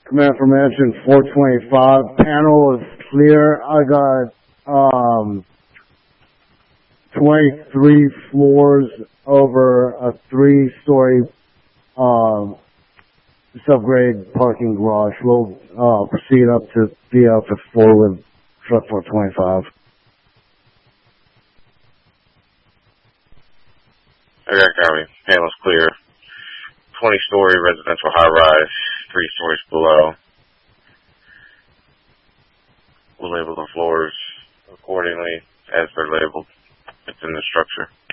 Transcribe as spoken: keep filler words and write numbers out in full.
Command for mansion four twenty-five. Panel is clear. I got um twenty-three floors over a three-story um subgrade parking garage. We'll uh, proceed up to B L fifty four with truck four twenty-five. I got copy. Panel's clear. twenty-story residential high-rise, three stories below. We'll label the floors accordingly as they're labeled. It's in the structure.